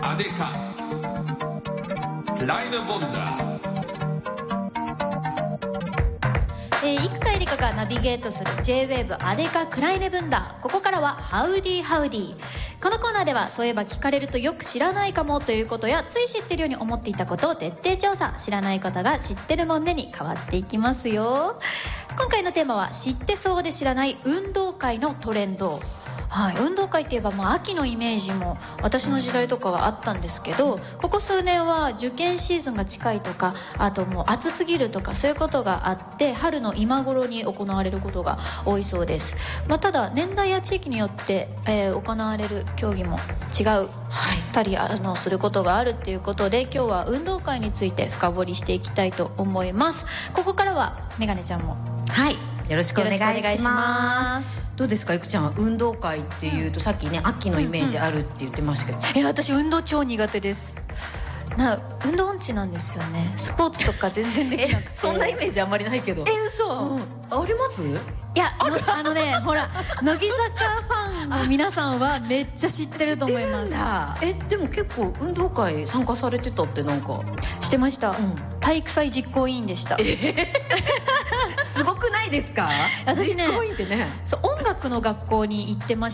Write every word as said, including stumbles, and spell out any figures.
アデカクライネボンダー。 えー、生田絵梨花がナビゲートする J-ウェーブ アデカクライネブンダー。ここからはハウディハウディ。このコーナーではそういえば聞かれるとよく知らないかもということや、つい知ってるように思っていたことを徹底調査。知らないことが知ってるもんねに変わっていきますよ。今回のテーマは知ってそうで知らない運動会のトレンド。はい、運動会っていえば、まあ、秋のイメージも私の時代とかはあったんですけど、ここ数年は受験シーズンが近いとか、あともう暑すぎるとか、そういうことがあって春の今頃に行われることが多いそうです。まあ、ただ年代や地域によって、えー、行われる競技も違うたり、あのすることがあるっていうことで、今日は運動会について深掘りしていきたいと思います。ここからはメガネちゃんもはい、よろしくお願いします。 よろしくお願いします。 どうですか、いくちゃんは運動会っていうと、うん、さっきね秋のイメージあるって言ってましたけど、うんうん、 え私運動超苦手です。な運動音痴なんですよね。スポーツとか全然できなくてそんなイメージあんまりないけど。 え嘘、うん、 あります？ いやあ, あのねほら乃木坂ファンの皆さんはめっちゃ知ってると思います。 えでも結構運動会参加されてたってなんかしてました、うん、体育祭実行委員でした。えー、すごくないですか？ 私ね、 実行委員ってね、 そう音楽の学校に行ってま